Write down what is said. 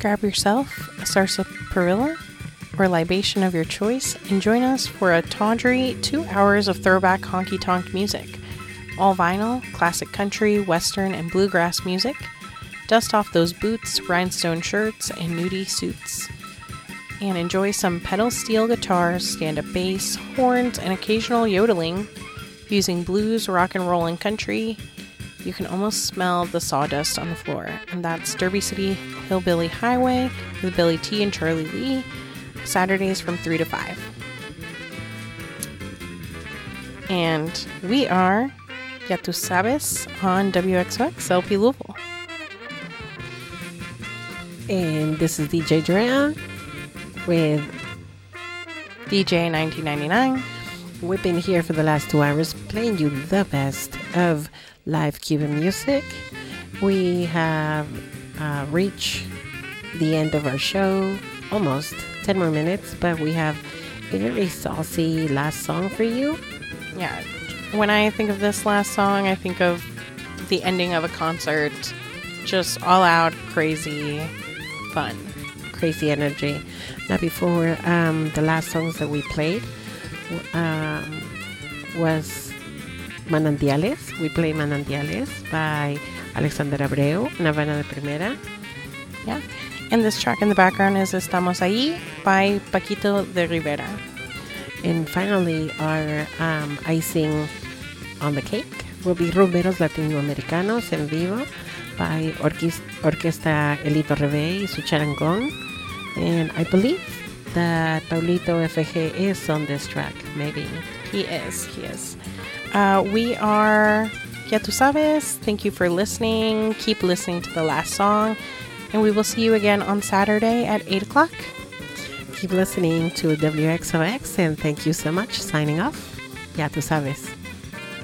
grab yourself a sarsaparilla or libation of your choice and join us for a tawdry 2 hours of throwback honky-tonk music. All vinyl, classic country, western, and bluegrass music. Dust off those boots, rhinestone shirts, and nudie suits. And enjoy some pedal steel guitars, stand-up bass, horns, and occasional yodeling. Using blues, rock and roll, and country, you can almost smell the sawdust on the floor. And that's Derby City Hillbilly Highway with Billy T and Charlie Lee, Saturdays from 3 to 5. And we are Ya Tu Sabes on WXOX LP Louisville. And this is DJ Drea with DJ 1999. We've been here for the last 2 hours playing you the best of live Cuban music. We have reached the end of our show, almost 10 more minutes, but we have a very saucy last song for you. Yeah, when I think of this last song, I think of the ending of a concert, just all out crazy fun. Crazy energy. Now before the last songs that we played was Manantiales. We played Manantiales by Alexander Abreu, Una Habana de Primera. Yeah. And this track in the background is Estamos Ahí by Paquito de Rivera. And finally, our icing on the cake will be Rumberos Latinoamericanos en vivo by Orquesta Elito Rebe y su charangón. And I believe that Paulito FG is on this track, maybe. He is. We are Ya Tu Sabes. Thank you for listening. Keep listening to the last song. And we will see you again on Saturday at 8 o'clock. Keep listening to WXOX, and thank you so much. Signing off, Ya Tu Sabes.